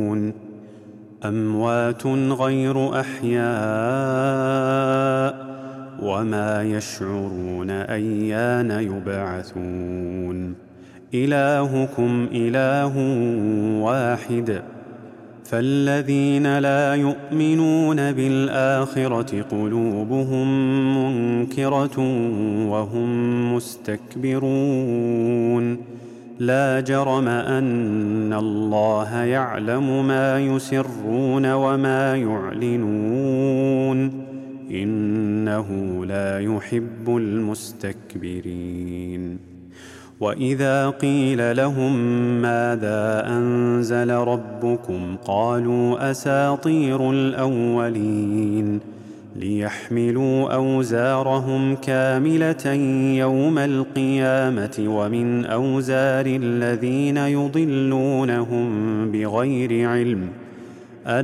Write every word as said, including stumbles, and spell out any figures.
أموات غير أحياء وما يشعرون أيان يبعثون إلهكم إله واحد فالذين لا يؤمنون بالآخرة قلوبهم منكرة وهم مستكبرون لا جرم أن الله يعلم ما يسرون وما يعلنون إنه لا يحب المستكبرين وإذا قيل لهم ماذا أنزل ربكم قالوا أساطير الأولين ليحملوا أوزارهم كاملة يوم القيامة ومن أوزار الذين يضلونهم بغير علم